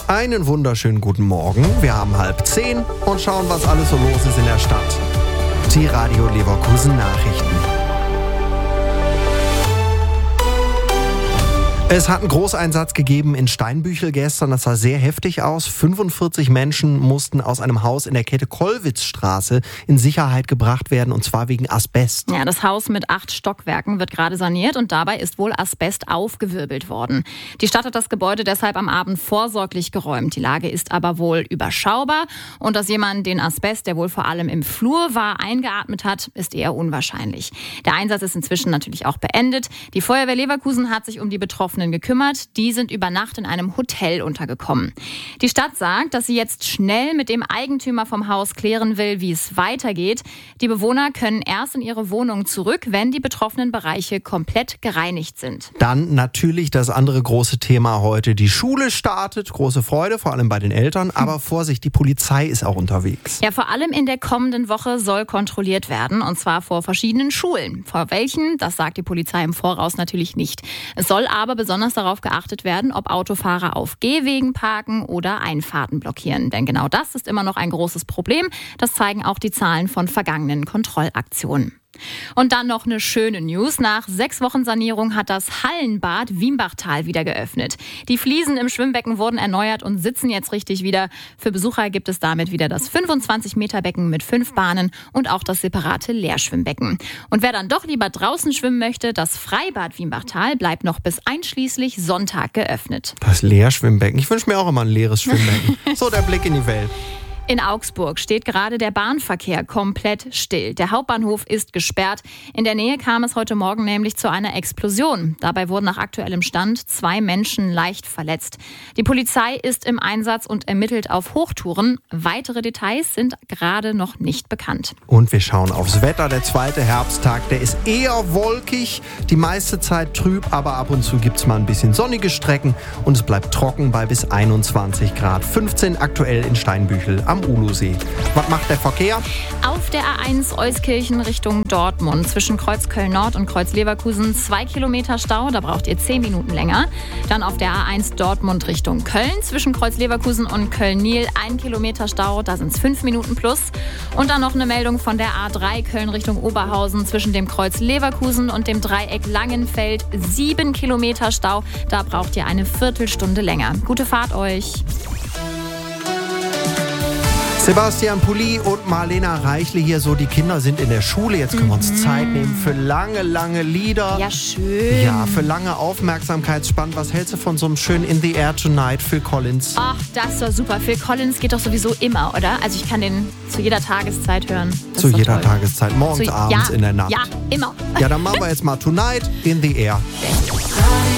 Einen wunderschönen guten Morgen. Wir haben 9:30 und schauen, was alles so los ist in der Stadt. Die Radio Leverkusen Nachrichten. Es hat einen Großeinsatz gegeben in Steinbüchel gestern. Das sah sehr heftig aus. 45 Menschen mussten aus einem Haus in der Kette Kollwitzstraße in Sicherheit gebracht werden, und zwar wegen Asbest. Ja, das Haus mit 8 Stockwerken wird gerade saniert und dabei ist wohl Asbest aufgewirbelt worden. Die Stadt hat das Gebäude deshalb am Abend vorsorglich geräumt. Die Lage ist aber wohl überschaubar und dass jemand den Asbest, der wohl vor allem im Flur war, eingeatmet hat, ist eher unwahrscheinlich. Der Einsatz ist inzwischen natürlich auch beendet. Die Feuerwehr Leverkusen hat sich um die Betroffenen gekümmert. Die sind über Nacht in einem Hotel untergekommen. Die Stadt sagt, dass sie jetzt schnell mit dem Eigentümer vom Haus klären will, wie es weitergeht. Die Bewohner können erst in ihre Wohnung zurück, wenn die betroffenen Bereiche komplett gereinigt sind. Dann natürlich das andere große Thema heute. Die Schule startet. Große Freude, vor allem bei den Eltern. Aber Vorsicht, die Polizei ist auch unterwegs. Ja, vor allem in der kommenden Woche soll kontrolliert werden. Und zwar vor verschiedenen Schulen. Vor welchen, das sagt die Polizei im Voraus natürlich nicht. Es soll aber besonders darauf geachtet werden, ob Autofahrer auf Gehwegen parken oder Einfahrten blockieren. Denn genau das ist immer noch ein großes Problem. Das zeigen auch die Zahlen von vergangenen Kontrollaktionen. Und dann noch eine schöne News. Nach 6 Wochen Sanierung hat das Hallenbad Wiembachtal wieder geöffnet. Die Fliesen im Schwimmbecken wurden erneuert und sitzen jetzt richtig wieder. Für Besucher gibt es damit wieder das 25-Meter-Becken mit 5 Bahnen und auch das separate Leerschwimmbecken. Und wer dann doch lieber draußen schwimmen möchte, das Freibad Wiembachtal bleibt noch bis einschließlich Sonntag geöffnet. Das Leerschwimmbecken. Ich wünsche mir auch immer ein leeres Schwimmbecken. So, der Blick in die Welt. In Augsburg steht gerade der Bahnverkehr komplett still. Der Hauptbahnhof ist gesperrt. In der Nähe kam es heute Morgen nämlich zu einer Explosion. Dabei wurden nach aktuellem Stand 2 Menschen leicht verletzt. Die Polizei ist im Einsatz und ermittelt auf Hochtouren. Weitere Details sind gerade noch nicht bekannt. Und wir schauen aufs Wetter. Der zweite Herbsttag, der ist eher wolkig. Die meiste Zeit trüb, aber ab und zu gibt es mal ein bisschen sonnige Strecken. Und es bleibt trocken bei bis 21 Grad. 15 aktuell in Steinbüchel am Ulusee. Was macht der Verkehr? Auf der A1 Euskirchen Richtung Dortmund zwischen Kreuz Köln-Nord und Kreuz Leverkusen 2 Kilometer Stau, da braucht ihr 10 Minuten länger. Dann auf der A1 Dortmund Richtung Köln zwischen Kreuz Leverkusen und Köln-Niel 1 Kilometer Stau, da sind es 5 Minuten plus. Und dann noch eine Meldung von der A3 Köln Richtung Oberhausen zwischen dem Kreuz Leverkusen und dem Dreieck Langenfeld 7 Kilometer Stau, da braucht ihr eine Viertelstunde länger. Gute Fahrt euch! Sebastian Pulli und Marlena Reichle hier so. Die Kinder sind in der Schule. Jetzt können wir uns Zeit nehmen für lange, lange Lieder. Ja, schön. Ja, für lange Aufmerksamkeitsspann. Was hältst du von so einem schönen In the Air Tonight, Phil Collins? Ach, das ist doch super. Phil Collins geht doch sowieso immer, oder? Also ich kann den zu jeder Tageszeit hören. Das zu ist jeder toll. Tageszeit. Morgens, abends, in der Nacht. Ja, immer. Ja, dann machen wir jetzt mal Tonight in the Air.